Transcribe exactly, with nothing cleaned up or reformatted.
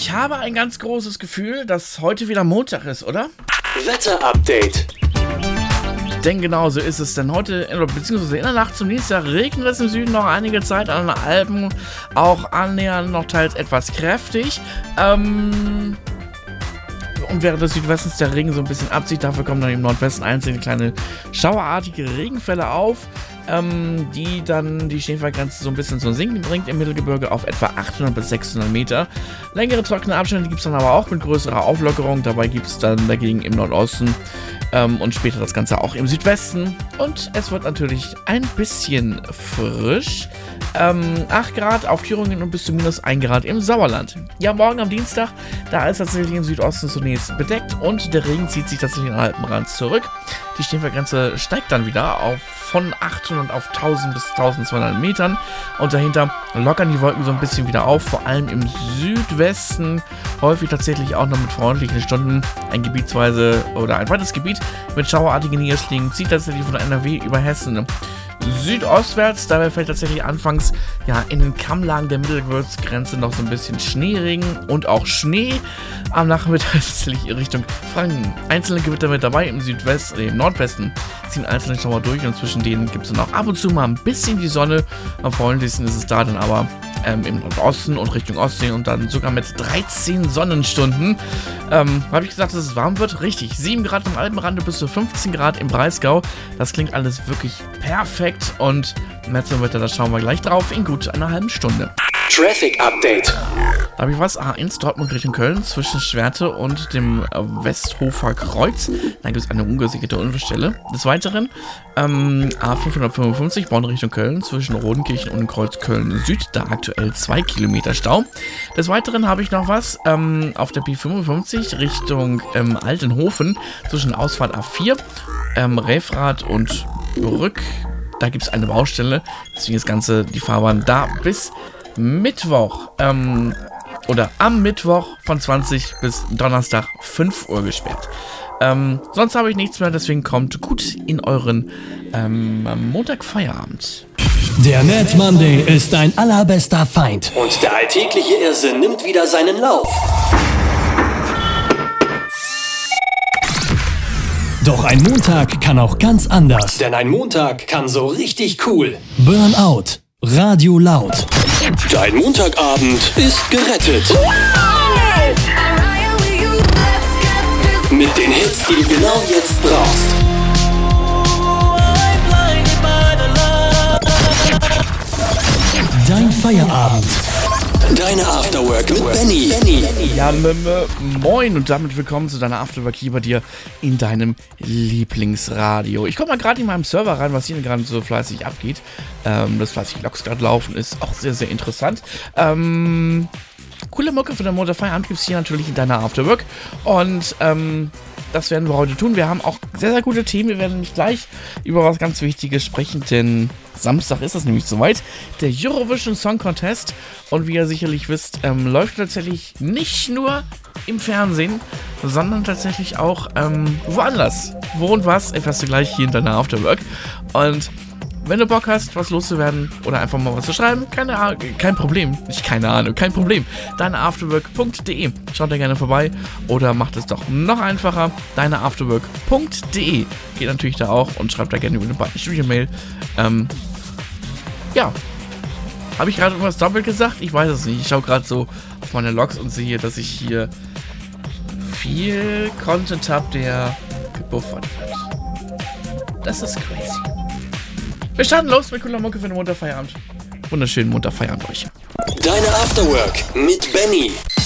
Ich habe ein ganz großes Gefühl, dass heute wieder Montag ist, oder? Wetter-Update. Denn genau so ist es. Denn heute, beziehungsweise in der Nacht zum Dienstag, regnet es im Süden noch einige Zeit, an den Alpen auch annähernd noch teils etwas kräftig. Ähm... Und während des Südwestens der Regen so ein bisschen abzieht, dafür kommen dann im Nordwesten einzelne kleine schauerartige Regenfälle auf, ähm, die dann die Schneefallgrenze so ein bisschen zum Sinken bringt im Mittelgebirge auf etwa achthundert bis sechshundert Meter. Längere trockene Abstände gibt es dann aber auch mit größerer Auflockerung. Dabei gibt es dann dagegen im Nordosten ähm, und später das Ganze auch im Südwesten. Und es wird natürlich ein bisschen frisch. Ähm, acht Grad auf Thüringen und bis zu minus ein Grad im Sauerland. Ja, morgen am Dienstag, da ist tatsächlich im Südosten zunächst bedeckt und der Regen zieht sich tatsächlich in den Alpenrand zurück. Die Schneefallgrenze steigt dann wieder auf von achthundert auf tausend bis eintausendzweihundert Metern und dahinter lockern die Wolken so ein bisschen wieder auf, vor allem im Südwesten, häufig tatsächlich auch noch mit freundlichen Stunden. Ein gebietsweise oder ein weites Gebiet mit schauerartigen Niederschlägen zieht tatsächlich von N R W über Hessen südostwärts. Dabei fällt tatsächlich anfangs ja in den Kammlagen der Mittelgebirgsgrenze noch so ein bisschen Schneeregen und auch Schnee. Am Nachmittag tatsächlich in Richtung Franken. Einzelne Gewitter mit dabei im Südwesten, äh, im Nordwesten ziehen einzelne Schauer durch und zwischen denen gibt es dann auch ab und zu mal ein bisschen die Sonne. Am freundlichsten ist es da dann aber ähm, im Nordosten und Richtung Ostsee und dann sogar mit dreizehn Sonnenstunden. Ähm, habe ich gesagt, dass es warm wird? Richtig. sieben Grad am Alpenrande bis zu fünfzehn Grad im Breisgau. Das klingt alles wirklich perfekt und Mezzowetter, da schauen wir gleich drauf in gut einer halben Stunde. Traffic Update. Da habe ich was. A eins Dortmund Richtung Köln zwischen Schwerte und dem Westhofer Kreuz. Da gibt es eine ungesicherte Unfallstelle. Des Weiteren ähm, A fünfhundertfünfundfünfzig Bonn Richtung Köln zwischen Rodenkirchen und Kreuz Köln Süd. Da aktuell zwei Kilometer Stau. Des Weiteren habe ich noch was ähm, auf der P fünfundfünfzig Richtung ähm, Altenhofen zwischen Ausfahrt A vier, ähm, Refrath und Brück. Da gibt es eine Baustelle. Deswegen das Ganze, die Fahrbahn da bis Mittwoch ähm, oder am Mittwoch von zwanzig bis Donnerstag fünf Uhr gesperrt. Ähm, sonst habe ich nichts mehr, deswegen kommt gut in euren ähm, Montagfeierabend. Der Mad Monday ist dein allerbester Feind. Und der alltägliche Irrsinn nimmt wieder seinen Lauf. Doch ein Montag kann auch ganz anders. Denn ein Montag kann so richtig cool. Burnout. Radio laut. Dein Montagabend ist gerettet. Mit den Hits, die du genau jetzt brauchst. Dein Feierabend. Deine Afterwork mit Benny. Benny. Ja, m- m- moin und damit willkommen zu deiner Afterwork hier bei dir in deinem Lieblingsradio. Ich komme mal gerade in meinem Server rein, was hier gerade so fleißig abgeht. Ähm, das fleißig Logs gerade laufen, ist auch sehr, sehr interessant. Ähm, coole Mucke für den Montagfeierabend gibt es hier natürlich in deiner Afterwork und ähm, das werden wir heute tun. Wir haben auch sehr, sehr gute Themen. Wir werden nämlich gleich über was ganz Wichtiges sprechen, denn Samstag ist es nämlich soweit. Der Eurovision Song Contest. Und wie ihr sicherlich wisst, ähm, läuft tatsächlich nicht nur im Fernsehen, sondern tatsächlich auch ähm, woanders. Wo und was, erfährst du gleich hier in deiner Afterwork. Und wenn du Bock hast, was loszuwerden oder einfach mal was zu schreiben, keine Ahnung, kein Problem. Nicht keine Ahnung, kein Problem. Deineafterwork punkt de. Schaut da gerne vorbei oder macht es doch noch einfacher. Deineafterwork punkt de. Geht natürlich da auch und schreibt da gerne über eine Button Studio-Mail. Ähm, ja. Habe ich gerade irgendwas doppelt gesagt? Ich weiß es nicht. Ich schaue gerade so auf meine Logs und sehe, dass ich hier viel Content habe, der gebuffert wird. Das ist crazy. Wir starten los mit cooler Mucke für den Montagfeierabend. Wunderschönen Montagfeierabend euch. Deine Afterwork mit Benny.